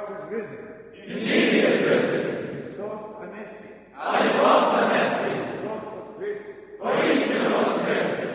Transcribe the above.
is risen. Indeed he is risen. Христос анести. Аллилуйя, анести. Христос воскресе. Поистину воскресе.